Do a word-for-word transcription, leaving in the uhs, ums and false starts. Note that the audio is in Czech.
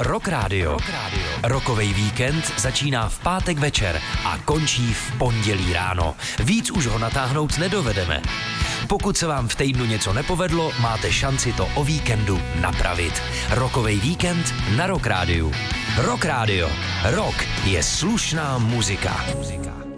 Rock Radio. Rokovej víkend začíná v pátek večer a končí v pondělí ráno. Víc už ho natáhnout nedovedeme. Pokud se vám v týdnu něco nepovedlo, máte šanci to o víkendu napravit. Rokovej víkend na Rock Radio. Rock Radio. Rock je slušná muzika. muzika.